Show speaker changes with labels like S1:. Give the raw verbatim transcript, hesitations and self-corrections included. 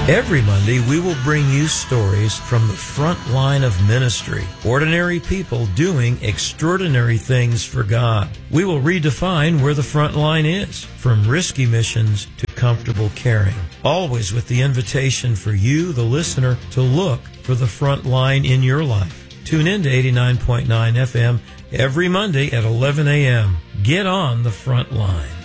S1: Every Monday, we will bring you stories from the front line of ministry. Ordinary people doing extraordinary things for God. We will redefine where the front line is, from risky missions to comfortable caring. Always with the invitation for you, the listener, to look for the front line in your life. Tune in to eighty-nine point nine F M every Monday at eleven a.m. Get on the front line.